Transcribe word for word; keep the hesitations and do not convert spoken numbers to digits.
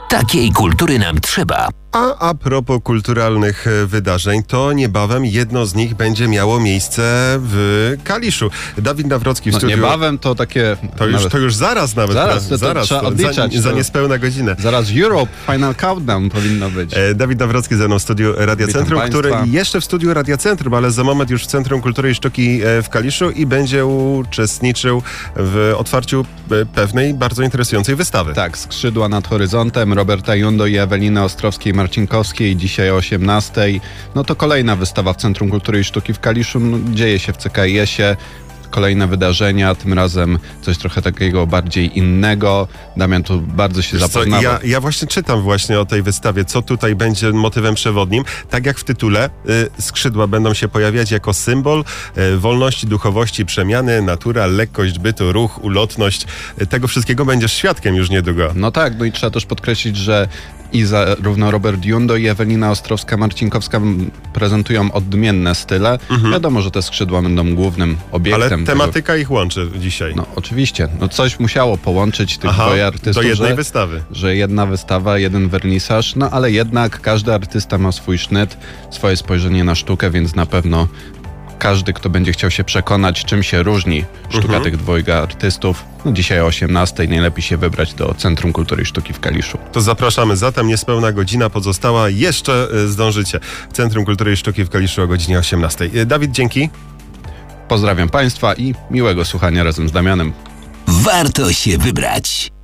Takiej kultury nam trzeba. A a propos kulturalnych wydarzeń, to niebawem jedno z nich będzie miało miejsce w Kaliszu. Dawid Nawrocki w No, studiu. niebawem to takie... To już, nawet, to już zaraz nawet. Zaraz, to, to zaraz trzeba odliczać. Za, za to, niespełna godzinę. Zaraz Europe Final Countdown powinno być. E, Dawid Nawrocki ze mną w studiu Radia Witam Centrum, państwa. który jeszcze w studiu Radia Centrum, ale za moment już w Centrum Kultury i Sztuki w Kaliszu i będzie uczestniczył w otwarciu pewnej bardzo interesującej wystawy. Tak, Skrzydła nad horyzontem, Roberta Jundo i Eweliny Ostrowskiej-Marcinkowskiej, dzisiaj o osiemnastej. No to kolejna wystawa w Centrum Kultury i Sztuki w Kaliszu. No, dzieje się w C K I S-ie. Kolejne wydarzenia, tym razem coś trochę takiego bardziej innego. Damian tu bardzo się Wiesz zapoznawał. Co, ja, ja właśnie czytam właśnie o tej wystawie, co tutaj będzie motywem przewodnim. Tak jak w tytule, y, skrzydła będą się pojawiać jako symbol y, wolności, duchowości, przemiany, natura, lekkość bytu, ruch, ulotność. Y, tego wszystkiego będziesz świadkiem już niedługo. No tak, no i trzeba też podkreślić, że i zarówno Robert Jundo i Ewelina Ostrowska-Marcinkowska prezentują odmienne style. Mhm. Wiadomo, że te skrzydła będą głównym obiektem. Ale tematyka tego... ich łączy dzisiaj. No oczywiście. No coś musiało połączyć tych Aha, dwoje artystów. do jednej że, wystawy. Że jedna wystawa, jeden wernisaż, no ale jednak każdy artysta ma swój sznyt, swoje spojrzenie na sztukę, więc na pewno każdy, kto będzie chciał się przekonać, czym się różni sztuka mhm. tych dwojga artystów, no dzisiaj o osiemnastej najlepiej się wybrać do Centrum Kultury i Sztuki w Kaliszu. To zapraszamy. Zatem niespełna godzina pozostała. Jeszcze zdążycie. Centrum Kultury i Sztuki w Kaliszu o godzinie osiemnastej. Dawid, dzięki. Pozdrawiam Państwa i miłego słuchania razem z Damianem. Warto się wybrać.